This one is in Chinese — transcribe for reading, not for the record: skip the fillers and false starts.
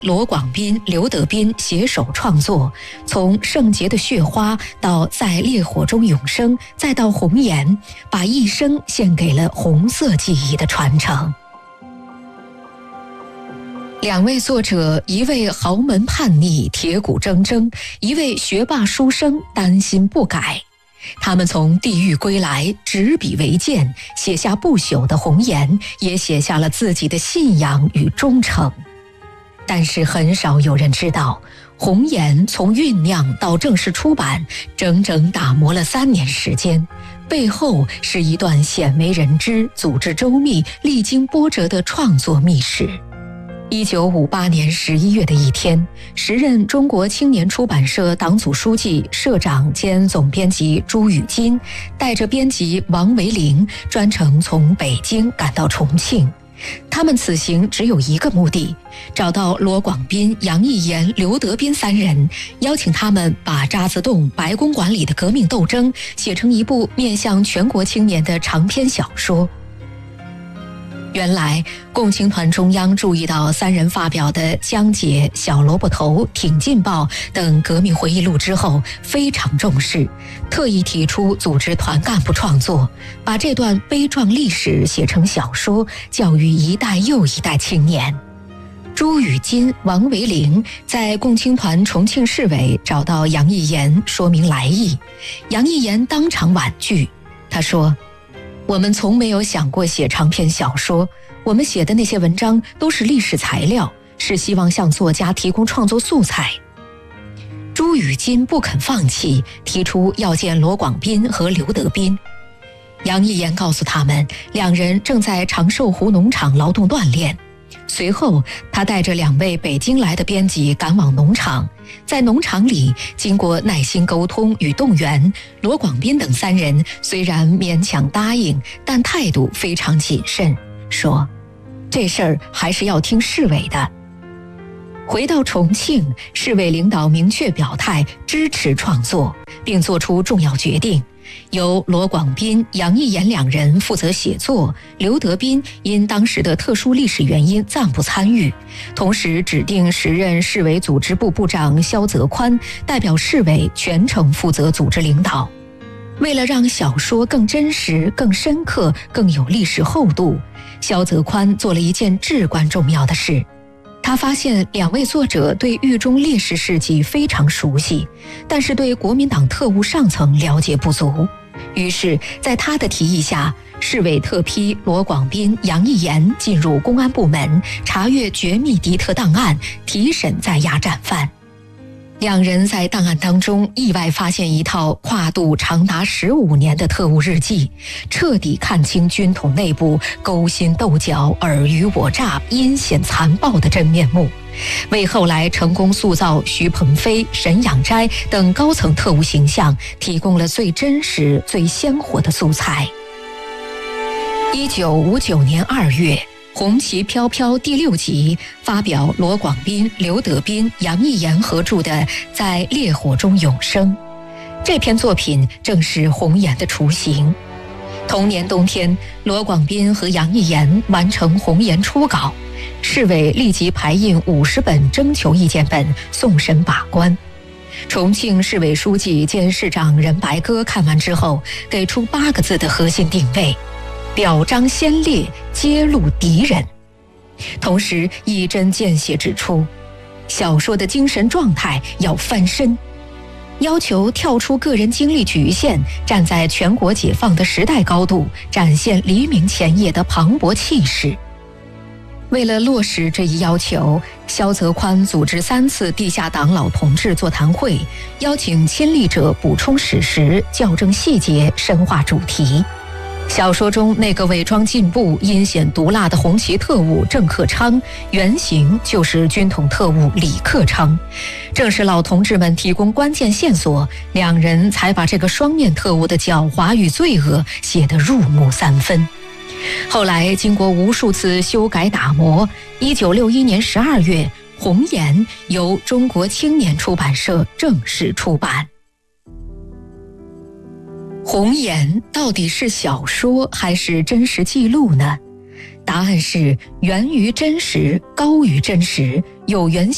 罗广斌、刘德斌携手创作，从圣洁的血花到在烈火中永生，再到红颜，把一生献给了红色记忆的传承。两位作者，一位豪门叛逆，铁骨铮铮；一位学霸书生，丹心不改。他们从地狱归来，执笔为鉴，写下不朽的红颜，也写下了自己的信仰与忠诚。但是很少有人知道，红颜从酝酿到正式出版，整整打磨了3年时间，背后是一段鲜为人知、组织周密、历经波折的创作秘史。1958年11月的一天，时任中国青年出版社党组书记、社长兼总编辑朱宇金，带着编辑王维龄专程从北京赶到重庆。他们此行只有一个目的，找到罗广斌、杨义岩、刘德斌3人，邀请他们把渣滓洞、白公馆里的革命斗争写成一部面向全国青年的长篇小说。原来共青团中央注意到3人发表的《江姐》《小萝卜头》《挺进报》等革命回忆录之后非常重视，特意提出组织团干部创作，把这段悲壮历史写成小说，教育一代又一代青年。朱宇金、王维龄在共青团重庆市委找到杨义岩说明来意，杨义岩当场婉拒，他说：我们从没有想过写长篇小说，我们写的那些文章都是历史材料，是希望向作家提供创作素材。朱宇金不肯放弃，提出要见罗广斌和刘德斌。杨义岩告诉他们，2人正在长寿湖农场劳动锻炼。随后他带着2位北京来的编辑赶往农场，在农场里经过耐心沟通与动员，罗广斌等3人虽然勉强答应，但态度非常谨慎，说这事儿还是要听市委的。回到重庆，市委领导明确表态支持创作，并作出重要决定，由罗广斌、杨义岩2人负责写作，刘德斌因当时的特殊历史原因暂不参与，同时指定时任市委组织部部长萧泽宽代表市委全程负责组织领导。为了让小说更真实、更深刻、更有历史厚度，萧泽宽做了一件至关重要的事。他发现2位作者对狱中烈士事迹非常熟悉，但是对国民党特务上层了解不足。于是在他的提议下，市委特批罗广斌、杨义岩进入公安部门，查阅绝密敌特档案，提审在押战犯。2人在档案当中意外发现一套跨度长达15年的特务日记，彻底看清军统内部勾心斗角、尔虞我诈、阴险残暴的真面目，为后来成功塑造徐鹏飞、沈仰斋等高层特务形象提供了最真实、最鲜活的素材。1959年2月，红旗飘飘第6集发表罗广斌、刘德斌、杨义岩合著的《在烈火中永生》。这篇作品正是红颜的雏形。同年冬天，罗广斌和杨义岩完成红颜初稿，市委立即排印50本征求意见本送审把关。重庆市委书记兼市长任白鸽看完之后，给出8个字的核心定位：表彰先烈，揭露敌人。同时一针见血指出，小说的精神状态要翻身，要求跳出个人经历局限，站在全国解放的时代高度，展现黎明前夜的磅礴气势。为了落实这一要求，萧泽宽组织3次地下党老同志座谈会，邀请亲历者补充史实，校正细节，深化主题。小说中那个伪装进步、阴险毒辣的红旗特务郑克昌，原型就是军统特务李克昌。正是老同志们提供关键线索，2人才把这个双面特务的狡猾与罪恶写得入木3分。后来经过无数次修改打磨，1961年12月，《红颜》由中国青年出版社正式出版。红颜到底是小说还是真实记录呢？答案是源于真实，高于真实，有原